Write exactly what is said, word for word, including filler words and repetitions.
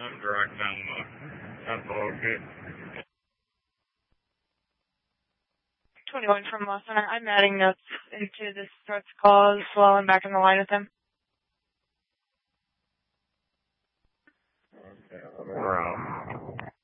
I'm direct down the, at the location. twenty-one from Law Center. I'm adding notes into this threats call as well. I'm back in the line with him. Okay, let me round.